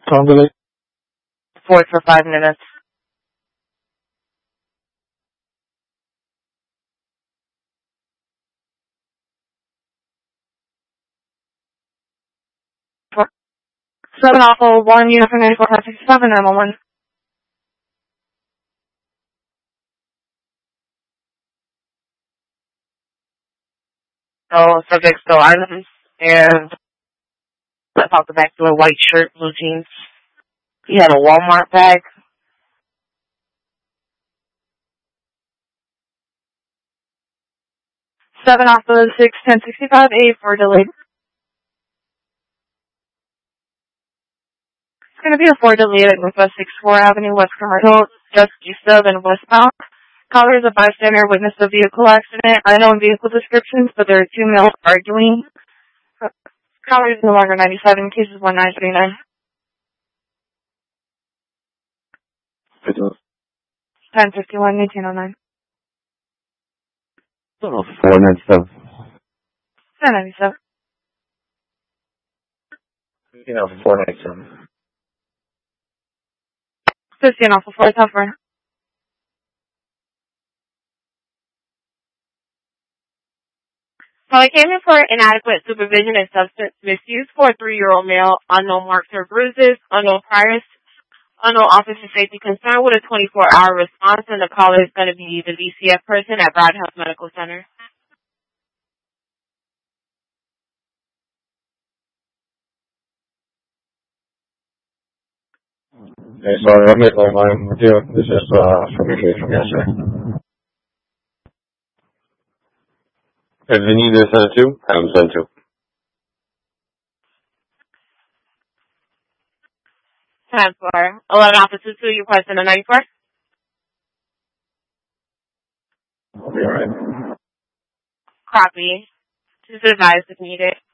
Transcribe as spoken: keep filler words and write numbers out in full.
Time delay. Forward for five minutes. Seven awful one, uniform ninety-four five sixty-seven, nine one one. So, subject still items, and left out the back door, white shirt, blue jeans. He had a Walmart bag. Seven off of six ten sixty-five, eight for delayed. It's going to be a four delayed at Northwest sixty-four Avenue, West Commercial, just east of and westbound. Caller is a bystander, witnessed a vehicle accident. Unknown vehicle descriptions, but there are two males arguing. Caller is no longer ninety-seven, cases one nine three nine. ten fifty-one, eighteen oh nine. four ninety-seven. ten ninety-seven. Yeah, four ninety-seven. fifteen off of four, tougher. So I came in for inadequate supervision and substance misuse for a three-year-old male, unknown marks or bruises, unknown priors, unknown officer safety concern with a twenty-four hour response, and the caller is going to be the V C F person at Broad Health Medical Center. Okay, sorry, I made my mind with you. This is uh, from your case from yesterday. If you need to send two, have them send two. Time for eleven officers two, you question a ninety-four? I'll be alright. Copy. Just advise if needed.